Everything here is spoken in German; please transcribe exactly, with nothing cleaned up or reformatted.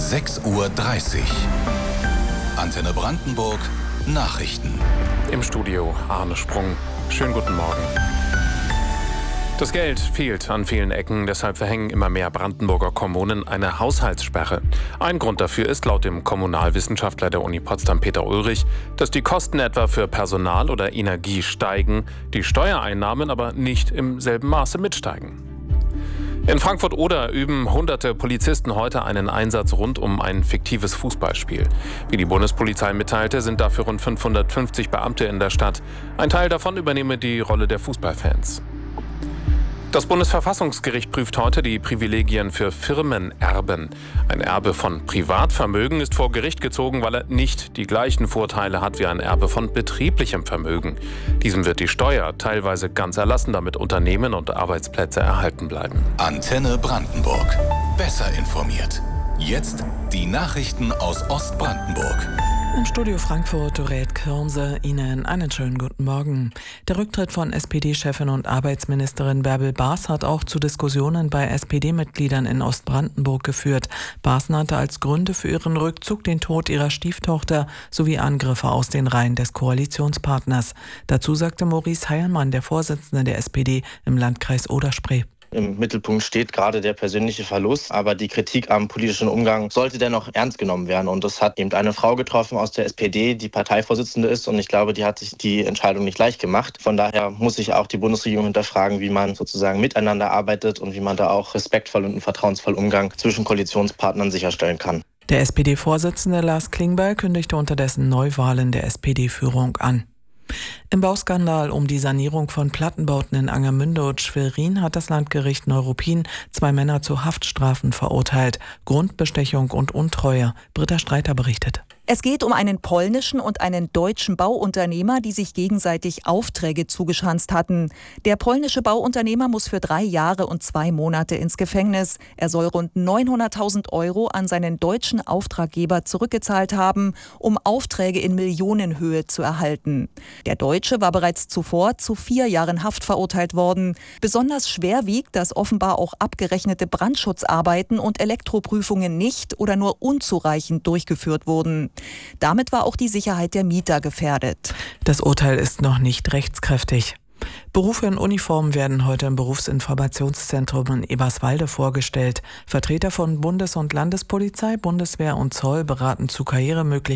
sechs Uhr dreißig. Antenne Brandenburg Nachrichten. Im Studio Arne Sprung. Schönen guten Morgen. Das Geld fehlt an vielen Ecken, deshalb verhängen immer mehr Brandenburger Kommunen eine Haushaltssperre. Ein Grund dafür ist laut dem Kommunalwissenschaftler der Uni Potsdam Peter Ulrich, dass die Kosten etwa für Personal oder Energie steigen, die Steuereinnahmen aber nicht im selben Maße mitsteigen. In Frankfurt-Oder üben hunderte Polizisten heute einen Einsatz rund um ein fiktives Fußballspiel. Wie die Bundespolizei mitteilte, sind dafür rund fünfhundertfünfzig Beamte in der Stadt. Ein Teil davon übernehme die Rolle der Fußballfans. Das Bundesverfassungsgericht prüft heute die Privilegien für Firmenerben. Ein Erbe von Privatvermögen ist vor Gericht gezogen, weil er nicht die gleichen Vorteile hat wie ein Erbe von betrieblichem Vermögen. Diesem wird die Steuer teilweise ganz erlassen, damit Unternehmen und Arbeitsplätze erhalten bleiben. Antenne Brandenburg. Besser informiert. Jetzt die Nachrichten aus Ostbrandenburg. Im Studio Frankfurt, Dorät Kirnse, Ihnen einen schönen guten Morgen. Der Rücktritt von S P D-Chefin und Arbeitsministerin Bärbel Baas hat auch zu Diskussionen bei S P D-Mitgliedern in Ostbrandenburg geführt. Baas nannte als Gründe für ihren Rückzug den Tod ihrer Stieftochter sowie Angriffe aus den Reihen des Koalitionspartners. Dazu sagte Maurice Heilmann, der Vorsitzende der S P D im Landkreis Oder-Spree. Im Mittelpunkt steht gerade der persönliche Verlust, aber die Kritik am politischen Umgang sollte dennoch ernst genommen werden. Und das hat eben eine Frau getroffen aus der S P D, die Parteivorsitzende ist. Und ich glaube, die hat sich die Entscheidung nicht leicht gemacht. Von daher muss sich auch die Bundesregierung hinterfragen, wie man sozusagen miteinander arbeitet und wie man da auch respektvoll und einen vertrauensvollen Umgang zwischen Koalitionspartnern sicherstellen kann. Der S P D-Vorsitzende Lars Klingbeil kündigte unterdessen Neuwahlen der S P D-Führung an. Im Bauskandal um die Sanierung von Plattenbauten in Angermünde und Schwerin hat das Landgericht Neuruppin zwei Männer zu Haftstrafen verurteilt. Grundbestechung und Untreue. Britta Streiter berichtet. Es geht um einen polnischen und einen deutschen Bauunternehmer, die sich gegenseitig Aufträge zugeschanzt hatten. Der polnische Bauunternehmer muss für drei Jahre und zwei Monate ins Gefängnis. Er soll rund neunhunderttausend Euro an seinen deutschen Auftraggeber zurückgezahlt haben, um Aufträge in Millionenhöhe zu erhalten. Der Deutsche war bereits zuvor zu vier Jahren Haft verurteilt worden. Besonders schwer wiegt, dass offenbar auch abgerechnete Brandschutzarbeiten und Elektroprüfungen nicht oder nur unzureichend durchgeführt wurden. Damit war auch die Sicherheit der Mieter gefährdet. Das Urteil ist noch nicht rechtskräftig. Berufe in Uniform werden heute im Berufsinformationszentrum in Eberswalde vorgestellt. Vertreter von Bundes- und Landespolizei, Bundeswehr und Zoll beraten zu Karrieremöglichkeiten